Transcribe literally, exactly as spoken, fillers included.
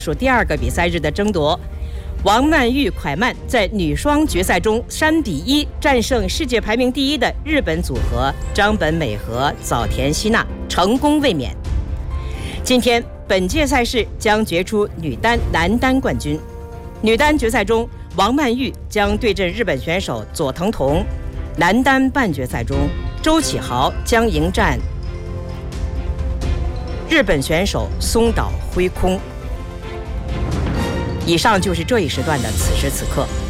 属第二个比赛日的争夺。王曼玉蒯曼在女双决赛中三比一战胜世界排名第一的日本组合张本美和早田希娜，成功卫冕。今天本届赛事将决出女单、男单冠军。女单决赛中，王曼玉将对阵日本选手佐藤瞳；男单半决赛中，周启豪将迎战日本选手松岛辉空。以上就是这一时段的此时此刻。